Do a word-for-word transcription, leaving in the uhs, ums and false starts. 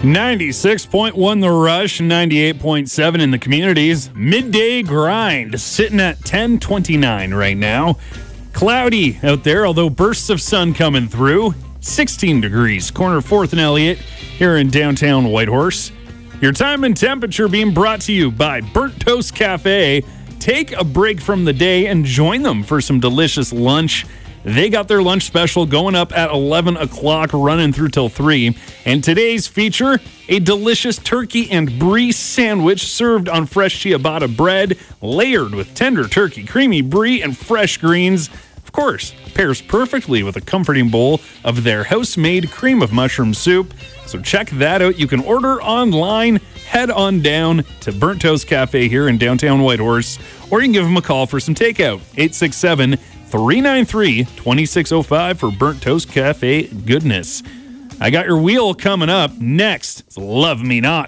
ninety-six point one The Rush, ninety-eight point seven in the communities. Midday grind sitting at ten twenty-nine right now. Cloudy out there, although bursts of sun coming through. sixteen degrees, corner fourth and Elliott here in downtown Whitehorse. Your time and temperature being brought to you by Burnt Toast Cafe. Take a break from the day and join them for some delicious lunch. They got their lunch special going up at eleven o'clock, running through till three. And today's feature, a delicious turkey and brie sandwich served on fresh ciabatta bread, layered with tender turkey, creamy brie, and fresh greens. Of course, pairs perfectly with a comforting bowl of their house-made cream of mushroom soup. So check that out. You can order online. Head on down to Burnt Toast Cafe here in downtown Whitehorse, or you can give them a call for some takeout. eight six seven, three nine three, two six zero five for Burnt Toast Cafe goodness. I got your wheel coming up next. It's Love Me Not.